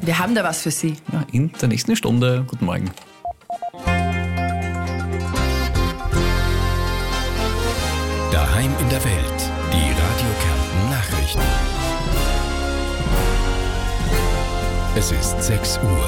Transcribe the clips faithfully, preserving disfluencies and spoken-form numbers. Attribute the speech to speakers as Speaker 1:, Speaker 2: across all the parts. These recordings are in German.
Speaker 1: Wir haben da was für Sie.
Speaker 2: Ja, in der nächsten Stunde. Guten Morgen.
Speaker 3: Daheim in der Welt. Die Radio Kärnten Nachrichten. Es ist sechs Uhr.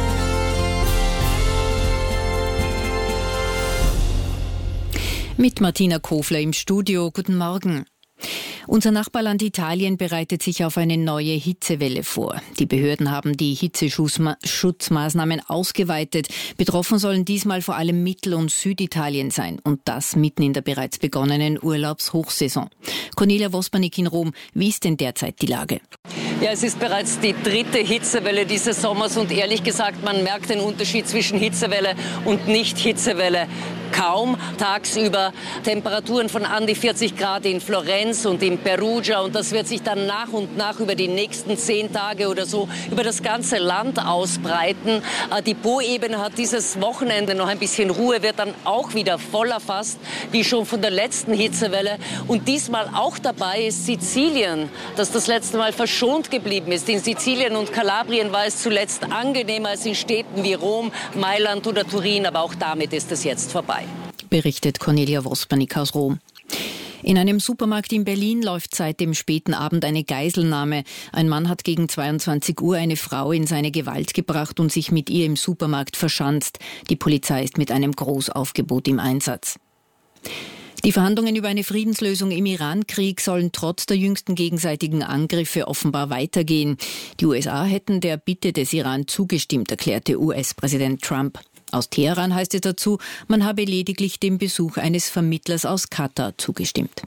Speaker 4: Mit Martina Kofler im Studio. Guten Morgen. Unser Nachbarland Italien bereitet sich auf eine neue Hitzewelle vor. Die Behörden haben die Hitzeschutzmaßnahmen ausgeweitet. Betroffen sollen diesmal vor allem Mittel- und Süditalien sein. Und das mitten in der bereits begonnenen Urlaubshochsaison. Cornelia Wospanik in Rom. Wie ist denn derzeit die Lage?
Speaker 5: Ja, es ist bereits die dritte Hitzewelle dieses Sommers und ehrlich gesagt, man merkt den Unterschied zwischen Hitzewelle und Nicht-Hitzewelle kaum. Tagsüber Temperaturen von an die vierzig Grad in Florenz und in Perugia und das wird sich dann nach und nach über die nächsten zehn Tage oder so über das ganze Land ausbreiten. Die Po-Ebene hat dieses Wochenende noch ein bisschen Ruhe, wird dann auch wieder voll erfasst, wie schon von der letzten Hitzewelle. Und diesmal auch dabei ist Sizilien, das das letzte Mal verschont geblieben ist. In Sizilien und Kalabrien war es zuletzt angenehmer als in Städten wie Rom, Mailand oder Turin, aber auch damit ist es jetzt vorbei.
Speaker 4: Berichtet Cornelia Wospanik aus Rom. In einem Supermarkt in Berlin läuft seit dem späten Abend eine Geiselnahme. Ein Mann hat gegen zweiundzwanzig Uhr eine Frau in seine Gewalt gebracht und sich mit ihr im Supermarkt verschanzt. Die Polizei ist mit einem Großaufgebot im Einsatz. Die Verhandlungen über eine Friedenslösung im Iran-Krieg sollen trotz der jüngsten gegenseitigen Angriffe offenbar weitergehen. Die U S A hätten der Bitte des Iran zugestimmt, erklärte U S-Präsident Trump. Aus Teheran heißt es dazu, man habe lediglich dem Besuch eines Vermittlers aus Katar zugestimmt.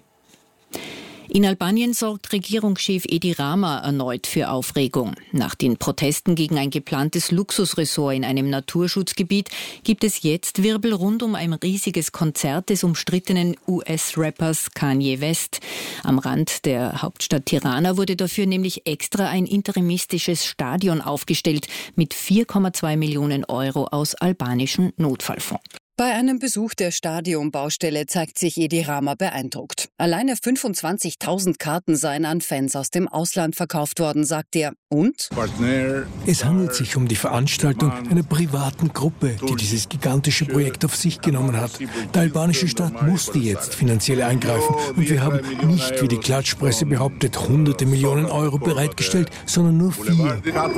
Speaker 4: In Albanien sorgt Regierungschef Edi Rama erneut für Aufregung. Nach den Protesten gegen ein geplantes Luxusressort in einem Naturschutzgebiet gibt es jetzt Wirbel rund um ein riesiges Konzert des umstrittenen U S-Rappers Kanye West. Am Rand der Hauptstadt Tirana wurde dafür nämlich extra ein interimistisches Stadion aufgestellt mit vier Komma zwei Millionen Euro aus albanischem Notfallfonds.
Speaker 6: Bei einem Besuch der Stadionbaustelle zeigt sich Edi Rama beeindruckt. Alleine fünfundzwanzigtausend Karten seien an Fans aus dem Ausland verkauft worden, sagt er. Und?
Speaker 7: Es handelt sich um die Veranstaltung einer privaten Gruppe, die dieses gigantische Projekt auf sich genommen hat. Der albanische Staat musste jetzt finanziell eingreifen und wir haben nicht, wie die Klatschpresse behauptet, hunderte Millionen Euro bereitgestellt, sondern nur vier.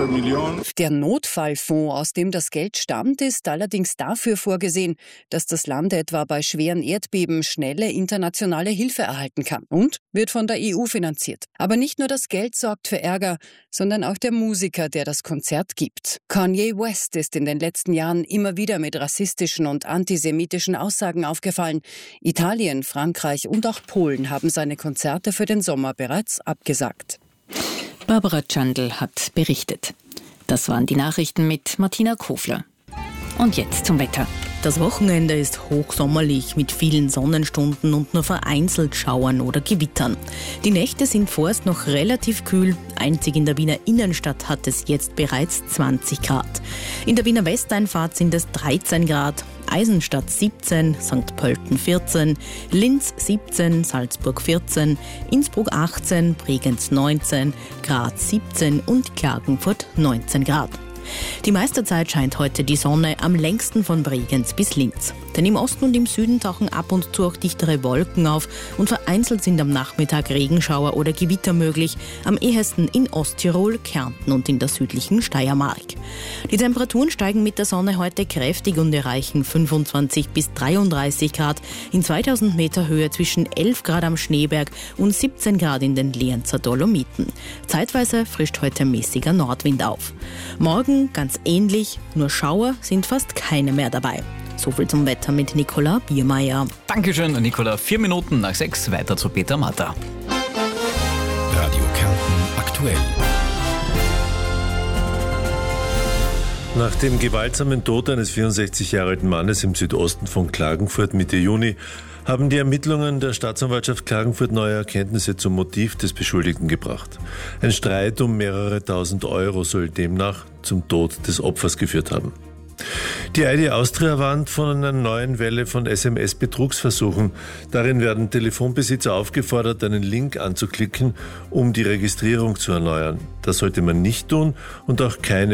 Speaker 6: Der Notfallfonds, aus dem das Geld stammt, ist allerdings dafür vorgesehen, dass das Land etwa bei schweren Erdbeben schnelle internationale Hilfe erhalten kann und wird von der E U finanziert. Aber nicht nur das Geld sorgt für Ärger, sondern auch der Musiker, der das Konzert gibt. Kanye West ist in den letzten Jahren immer wieder mit rassistischen und antisemitischen Aussagen aufgefallen. Italien, Frankreich und auch Polen haben seine Konzerte für den Sommer bereits abgesagt.
Speaker 4: Barbara Tschandl hat berichtet. Das waren die Nachrichten mit Martina Kofler. Und jetzt zum Wetter.
Speaker 8: Das Wochenende ist hochsommerlich mit vielen Sonnenstunden und nur vereinzelt Schauern oder Gewittern. Die Nächte sind vorerst noch relativ kühl. Einzig in der Wiener Innenstadt hat es jetzt bereits zwanzig Grad. In der Wiener Westeinfahrt sind es dreizehn Grad. Eisenstadt siebzehn, Sankt Pölten vierzehn, Linz siebzehn, Salzburg vierzehn, Innsbruck achtzehn, Bregenz neunzehn, Graz siebzehn und Klagenfurt neunzehn Grad. Die meiste Zeit scheint heute die Sonne, am längsten von Bregenz bis Linz. Denn im Osten und im Süden tauchen ab und zu auch dichtere Wolken auf und vereinzelt sind am Nachmittag Regenschauer oder Gewitter möglich, am ehesten in Osttirol, Kärnten und in der südlichen Steiermark. Die Temperaturen steigen mit der Sonne heute kräftig und erreichen fünfundzwanzig bis dreiunddreißig Grad, in zweitausend Meter Höhe zwischen elf Grad am Schneeberg und siebzehn Grad in den Lienzer Dolomiten. Zeitweise frischt heute mäßiger Nordwind auf. Morgen ganz ähnlich, nur Schauer sind fast keine mehr dabei. So viel zum Wetter mit Nicola Biermeier.
Speaker 2: Dankeschön, Nicola. Vier Minuten nach sechs, weiter zu Peter Matter.
Speaker 3: Radio Kärnten aktuell.
Speaker 9: Nach dem gewaltsamen Tod eines vierundsechzig Jahre alten Mannes im Südosten von Klagenfurt Mitte Juni haben die Ermittlungen der Staatsanwaltschaft Klagenfurt neue Erkenntnisse zum Motiv des Beschuldigten gebracht. Ein Streit um mehrere tausend Euro soll demnach zum Tod des Opfers geführt haben. Die I D Austria warnt von einer neuen Welle von S M S-Betrugsversuchen. Darin werden Telefonbesitzer aufgefordert, einen Link anzuklicken, um die Registrierung zu erneuern. Das sollte man nicht tun und auch keine